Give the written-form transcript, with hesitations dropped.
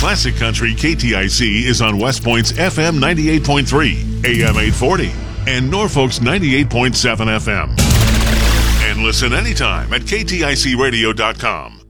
Classic Country KTIC is on West Point's FM 98.3, AM 840, and Norfolk's 98.7 FM. And listen anytime at kticradio.com.